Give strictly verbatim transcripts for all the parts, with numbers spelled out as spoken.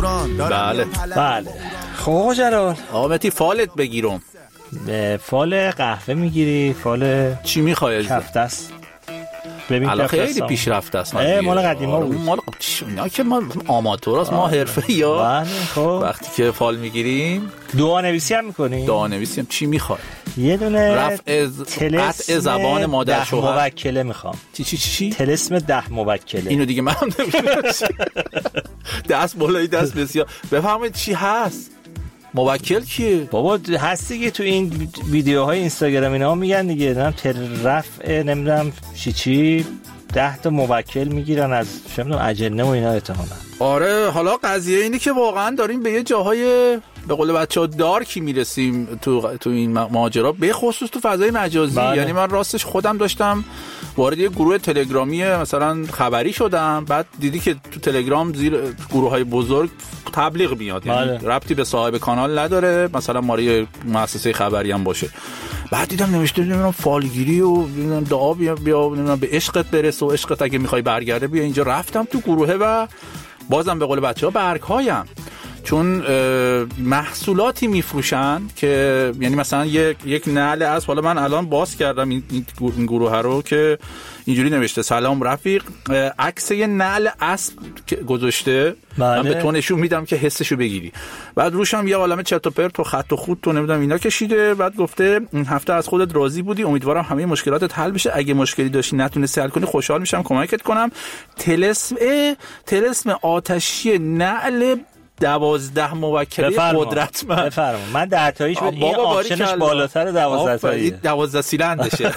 بله بله. خب جلال آمتی فالت بگیرم. فال قهوه میگیری؟ فال چی میخوای؟ کفته است. ببین الان خیلی پیشرفته است. مال قدیما بود. مال اینا که ما آماتوراست، ما حرفه‌ایا. بله خب وقتی که فال میگیریم دعا نویسی هم میکنی؟ دعا نویسی هم چی میخوای؟ یه دونه رفع قطع زبان مادر شوهر. ده موکله میخوام. چی چی چی؟ طلسم ده موکله. اینو دیگه من نمیدونم. دست بالای دست بسیار. بفهمید چی هست؟ موکل کیه؟ بابا هست دیگه تو این ویدیوهای اینستاگرام اینا میگن دیگه، نمیدونم تر رفع نمیدونم چی چی ده تا موکل میگیرن از چه میدونم اجنه و اینا احتمالاً. آره حالا قضیه اینه که واقعا داریم به یه جاهای به قول بچه‌ها دارکی میرسیم تو تو این ماجرا، به خصوص تو فضای مجازی. بله. یعنی من راستش خودم داشتم وارد یه گروه تلگرامی مثلا خبری شدم، بعد دیدی که تو تلگرام زیر گروه‌های بزرگ تبلیغ میاد، یعنی بله. ربطی به صاحب کانال نداره، مثلا ماری مؤسسه خبری هم باشه. بعد دیدم نوشته نمیدونم فالگیری و نمیدونم دعا بیا بیا نمیدونم به عشقت برس و عشقت اگه میخوای برگرده بیا اینجا. رفتم تو گروهه و بازم به قول بچه‌ها برگ‌هایم، چون محصولاتی میفروشن که یعنی مثلا یک یک نعل اسب، حالا من الان باز کردم این این گروه رو که اینجوری نوشته سلام رفیق، عکس یه نعل اسب گذاشته. بله. من به تو نشون میدم که حسشو بگیری. بعد روش هم یه عالمه چرت و پرت و خط و خط تو نمیدونم اینا کشیده. بعد گفته این هفته از خودت راضی بودی، امیدوارم همه مشکلاتت حل بشه، اگه مشکلی داشتی نتونستی حل کنی خوشحال میشم کمکت کنم. طلسم طلسم آتشی نعل دوازده موکله قدرتمند. بفرما. من ده تاییش بود، این آپشنش بالاتر دوازده تایی، دوازده سیلندشه.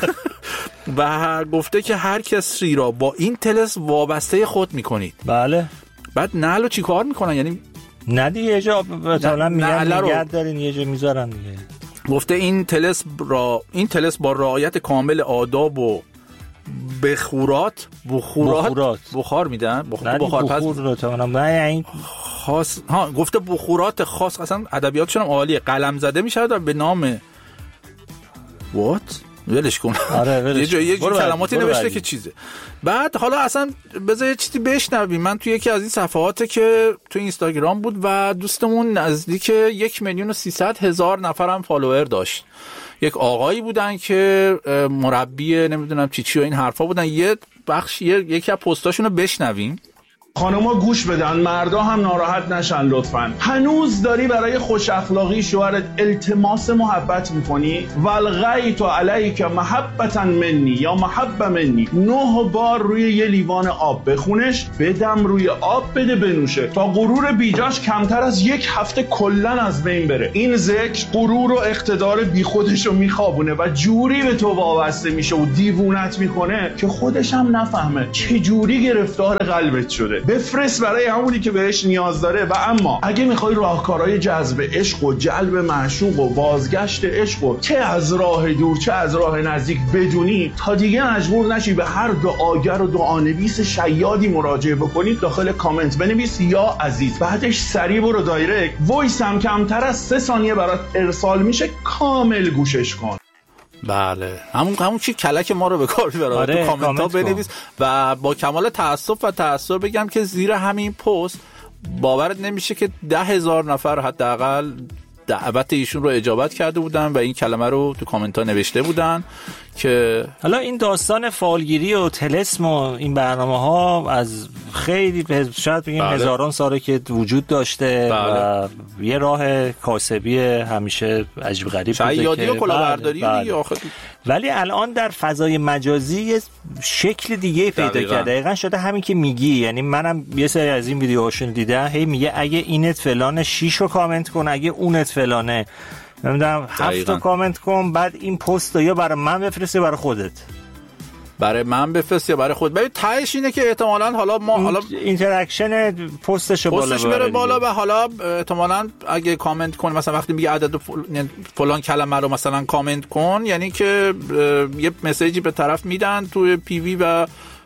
و گفته که هر کسی را با این طلسم وابسته خود میکنید. بله. بعد نعلو چی کار میکنن؟ یعنی نه دیگه یه جا مثلا میگن نگه دارین یه جا میذارن دیگه. گفته این طلسم را این طلسم با رعایت کامل آداب و بخورات بخورات بخورات بخار میدن بخور بخار بخور رو تا اونم نه این خاص ها گفته بخورات خاص، اصلا ادبیاتشون هم عالیه، قلم زده میشه به نام وات ولش کن. آره ولش یه یه کلماتی نوشته که چیزه. بعد حالا اصلا بذار یه چیزی بشنویم. من تو یکی از این صفحاتی که تو اینستاگرام بود و دوستمون نزدیک یک میلیون و سیصد هزار نفرم فالوور داشت، یک آقایی بودن که مربی نمیدونم چی چی و این حرفا بودن. یه بخش یکی از پستاشونو بشنویم. خانوما گوش بدن، مردا هم ناراحت نشن لطفاً. هنوز داری برای خوش اخلاقی شوهرت التماس محبت میکنی؟ والغیت علیک محبتا منی یا محب منی، نه بار روی یه لیوان آب بخونش، بدم روی آب بده بنوشه تا غرور بیجاش کمتر از یک هفته کلن از بین بره. این ذکر غرور و اقتدار بیخودش رو میخوابونه و جوری به تو وابسته میشه و دیوونت میکنه که خودش هم نفهمه چه جوری گرفتار قلبت شده. بفرست برای همونی که بهش نیاز داره. و اما اگه میخوای راهکارهای جذب عشق و جلب معشوق و بازگشت عشق و چه از راه دور چه از راه نزدیک بدونی، تا دیگه مجبور نشی به هر دعاگر و دعانویس شیادی مراجعه بکنی، داخل کامنت بنویس یا عزیز، بعدش سریع برو دایرکت، وایس هم کمتر از سه ثانیه برات ارسال میشه، کامل گوشش کن. بله همون همون چی کلک ما رو به کار ببره. آره، تو کامنت ها بنویس و با کمال تأسف و تأثیر بگم که زیر همین پست باورت نمیشه که ده هزار نفر حداقل دعوت ایشون رو اجابت کرده بودن و این کلمه رو تو کامنت ها نوشته بودن که حالا این داستان فالگیری و طلسم و این برنامه ها از خیلی شاید بگیم بله. هزاران ساله که وجود داشته. بله. و یه راه کاسبی همیشه عجیب غریب بوده شیادی و کلاهبرداری. بله. بله. ولی الان در فضای مجازی یه شکل دیگه پیدا دقیقا. کرده. دقیقاً شده همین که میگی. یعنی منم یه سری از این ویدیوهاشون دیدم، هی میگه اگه اینت فلانه شش رو کامنت کن، اگه اونت فلانه نمیدونم هفت رو کامنت کن، بعد این پست رو یا برای من بفرستی برای خودت، برای من بفرست یا برای خود. ببین تهش اینه که احتمالاً حالا ما حالا اینتراکشن پستش بالا پستش بره بالا و حالا احتمالاً اگه کامنت کنی مثلا وقتی میگه عدد فلان کلمه رو مثلا کامنت کن، یعنی که یه مسیجی به طرف میدن توی پی وی و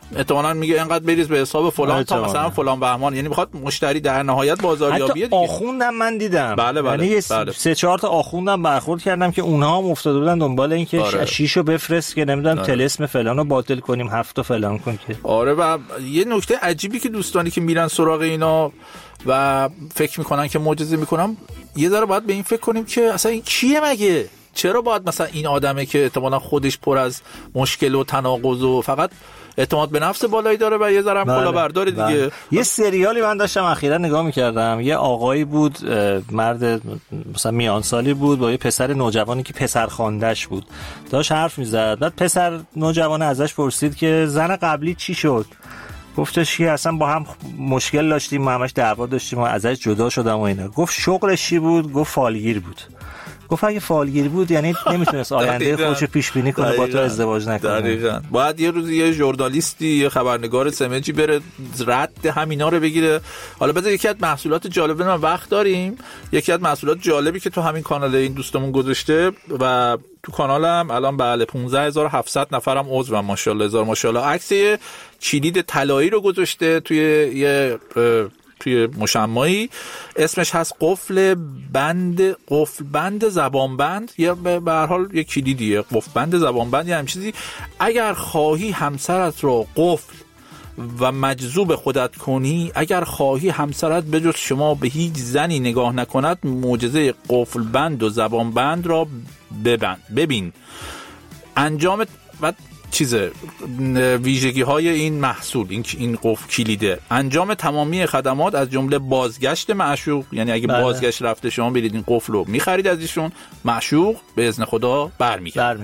احتمالاً میگه اینقدر بریز به حساب فلان تا مثلا فلان بهمان، یعنی میخواد مشتری در نهایت بازاریابی دیگه. آخوندم من دیدم، بله بله یعنی بله. سه چهار تا آخوندم برخورد کردم که اونها هم افتاده بودن دنبال این که آره. شیشو بفرست که نمیدونم طلسم فلانو باطل کنیم، هفتو فلان کن که آره. و یه نکته عجیبی که دوستانی که میرن سراغ اینا و فکر میکنن که معجزه میکنم، یه ذره باید به این فکر کنیم که اصلا این کیه مگه؟ چرا باید مثلا این آدمه که احتمالاً خودش پر از مشکل و تناقض و فقط اعتماد به نفس بالایی داره و یه ذره هم کلاهبرداره دیگه. بله. یه سریالی من داشتم اخیرا نگاه می‌کردم، یه آقایی بود، مرد مثلا میان سالی بود با یه پسر نوجوانی که پسر خوانده‌اش بود، داشت حرف می‌زد. بعد پسر نوجوان ازش پرسید که زن قبلی چی شد؟ گفتش که اصلا با هم مشکل داشتیم، ما همش دعوا داشتیم و ازش جدا شدم و اینا. گفت شغلش چی بود؟ گفت فالگیر بود. گفت اگه فالگیر بود یعنی نمیتونست آینده خودشو پیش بینی کنه، با تو ازدواج نکنه. دقیقاً. باید یه روزی یه ژورنالیستی، یه خبرنگار سمجی بره رد همینا رو بگیره. حالا بذار یکی از محصولات جالب، ما وقت داریم، یکی از محصولات جالبی که تو همین کانال این دوستمون گذاشته و تو کانالم الان بله پانزده هزار و هفتصد نفرم عضوم، ماشاءالله هزار ماشاءالله. عکس کلید طلایی رو گذاشته توی یه توی مشمعی، اسمش هست قفل بند، قفل بند زبان بند، یا به هر حال یه کلیدیه، قفل بند زبان بند یا همین چیزی. اگر خواهی همسرت رو قفل و مجذوب خودت کنی، اگر خواهی همسرت به جز شما به هیچ زنی نگاه نکند، معجزه قفل بند و زبان بند را ببند ببین. انجام و چیزه ویژگی های این محصول، این این قفل کلیده، انجام تمامی خدمات از جمله بازگشت معشوق، یعنی اگه بله. بازگشت رفته شما برید این قفل رو میخرید از ایشون، معشوق به اذن خدا برمیگرده.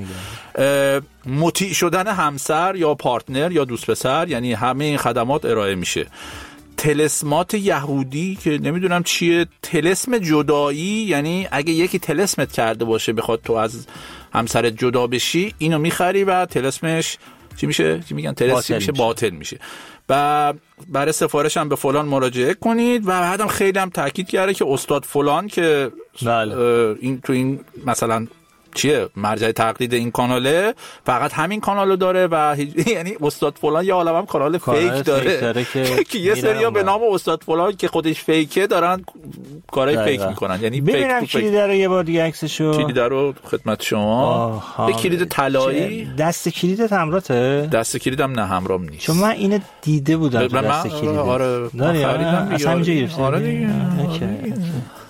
مطیع شدن همسر یا پارتنر یا دوست پسر، یعنی همه این خدمات ارائه میشه. طلسمات یهودی که نمیدونم چیه، طلسم جدایی، یعنی اگه یکی طلسمت کرده باشه بخواد تو از همسرت جدا بشی، اینو میخری و طلسمش چی میشه؟ چی میگن؟ طلسم میشه باطل میشه. و برای سفارش هم به فلان مراجعه کنید. و بعدم خیلی هم تاکید کرده که استاد فلان که بله. این تو این مثلا چیه مرجع تقلید این کاناله، فقط همین کانالو داره و یعنی استاد فلان یه عالمه هم کانال فیک داره, داره که, که یه سریا به نام استاد فلان که خودش فیکه دارن کارهای فیک میکنن. یعنی ببینم کلید رو یه بار دیگه عکسشو، کلید رو خدمت شما، به کلید طلایی. دست کلیدت همراته؟ دست کلیدم نه همراهم نیست، چون من اینو دیده بودم دست کلید. آره داری؟ اصلا اینجا گرفتی؟ آره دیگه.